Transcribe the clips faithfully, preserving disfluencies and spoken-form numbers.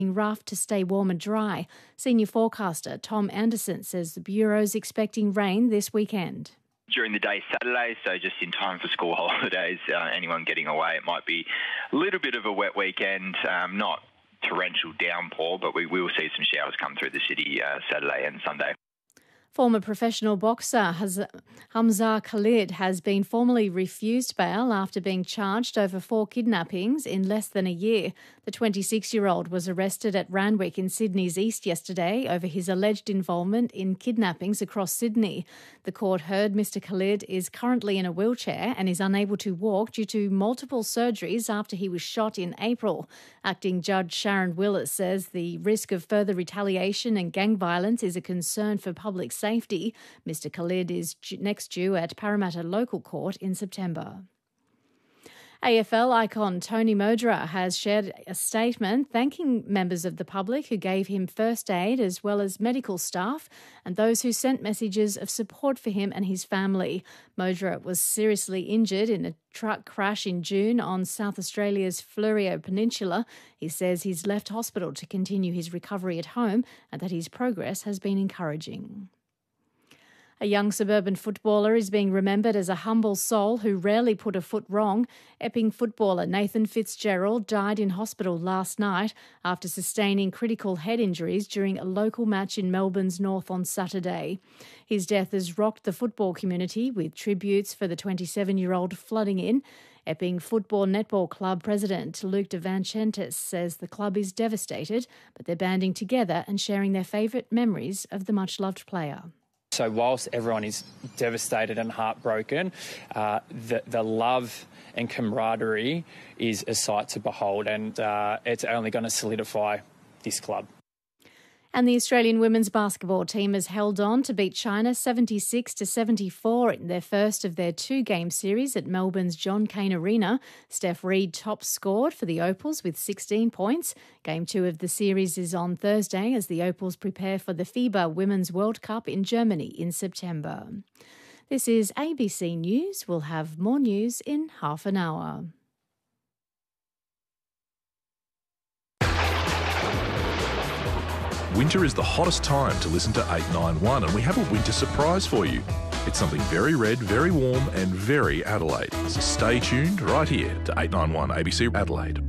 rough to stay warm and dry. Senior forecaster Tom Anderson says the Bureau's expecting rain this weekend. During the day Saturday, so just in time for school holidays, uh, anyone getting away, it might be a little bit of a wet weekend, um, not torrential downpour, but we will see some showers come through the city uh, Saturday and Sunday. Former professional boxer Hamza Khalid has been formally refused bail after being charged over four kidnappings in less than a year. The twenty-six-year-old was arrested at Randwick in Sydney's east yesterday over his alleged involvement in kidnappings across Sydney. The court heard Mister Khalid is currently in a wheelchair and is unable to walk due to multiple surgeries after he was shot in April. Acting Judge Sharon Willis says the risk of further retaliation and gang violence is a concern for public safety. Mister Khalid is next due at Parramatta Local Court in September. A F L icon Tony Modra has shared a statement thanking members of the public who gave him first aid as well as medical staff and those who sent messages of support for him and his family. Modra was seriously injured in a truck crash in June on South Australia's Fleurieu Peninsula. He says he's left hospital to continue his recovery at home and that his progress has been encouraging. A young suburban footballer is being remembered as a humble soul who rarely put a foot wrong. Epping footballer Nathan Fitzgerald died in hospital last night after sustaining critical head injuries during a local match in Melbourne's north on Saturday. His death has rocked the football community, with tributes for the twenty-seven-year-old flooding in. Epping Football Netball Club president Luke de Vancentis says the club is devastated, but they're banding together and sharing their favourite memories of the much-loved player. So whilst everyone is devastated and heartbroken, uh, the, the love and camaraderie is a sight to behold, and uh, it's only going to solidify this club. And the Australian women's basketball team has held on to beat China seventy-six to seventy-four in their first of their two-game series at Melbourne's John Cain Arena. Steph Reid top scored for the Opals with sixteen points. Game two of the series is on Thursday as the Opals prepare for the FIBA Women's World Cup in Germany in September. This is A B C News. We'll have more news in half an hour. Winter is the hottest time to listen to eight nine one, and we have a winter surprise for you. It's something very red, very warm and very Adelaide. So stay tuned right here to eight nine one A B C Adelaide.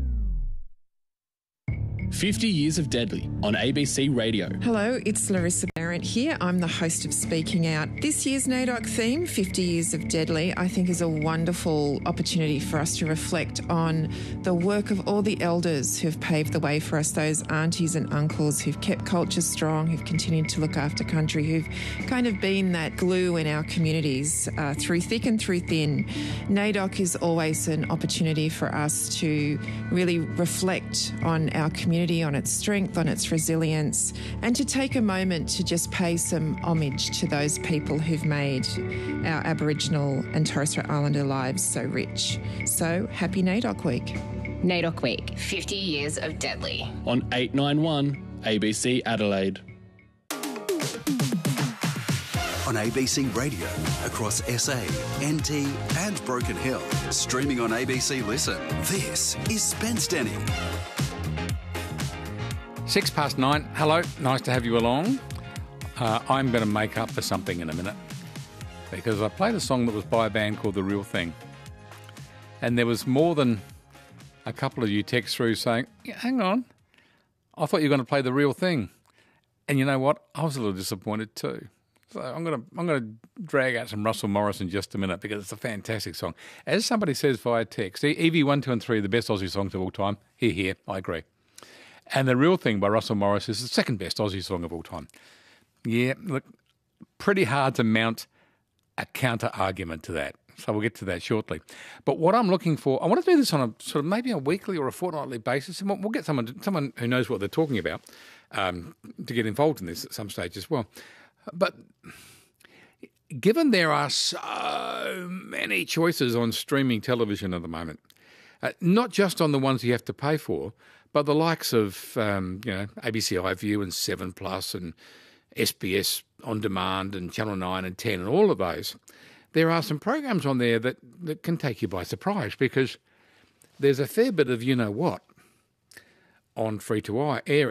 fifty years of Deadly on A B C Radio. Hello, it's Larissa Barrett here. I'm the host of Speaking Out. This year's NAIDOC theme, fifty years of Deadly, I think is a wonderful opportunity for us to reflect on the work of all the elders who've paved the way for us, those aunties and uncles who've kept culture strong, who've continued to look after country, who've kind of been that glue in our communities uh, through thick and through thin. NAIDOC is always an opportunity for us to really reflect on our community, on its strength, on its resilience, and to take a moment to just pay some homage to those people who've made our Aboriginal and Torres Strait Islander lives so rich. So, happy NAIDOC Week. NAIDOC Week, fifty years of Deadly. On eight nine one A B C Adelaide. On A B C Radio, across S A, N T and Broken Hill. Streaming on A B C Listen. This is Spence Denny. Six past nine. Hello, nice to have you along. Uh, I'm going to make up for something in a minute because I played a song that was by a band called The Real Thing. And there was more than a couple of you text through saying, yeah, hang on, I thought you were going to play The Real Thing. And you know what? I was a little disappointed too. So I'm going to I'm going to drag out some Russell Morris in just a minute because it's a fantastic song. As somebody says via text, Evie one, two and three, the best Aussie songs of all time. Here, here, I agree. And The Real Thing by Russell Morris is the second best Aussie song of all time. Yeah, look, pretty hard to mount a counter-argument to that. So we'll get to that shortly. But what I'm looking for, I want to do this on a sort of maybe a weekly or a fortnightly basis, and we'll get someone someone who knows what they're talking about um, to get involved in this at some stage as well. But given there are so many choices on streaming television at the moment, uh, not just on the ones you have to pay for, but the likes of um, you know A B C iView and seven Plus and S B S On Demand and Channel nine and ten and all of those, there are some programs on there that, that can take you by surprise because there's a fair bit of you-know-what on free to air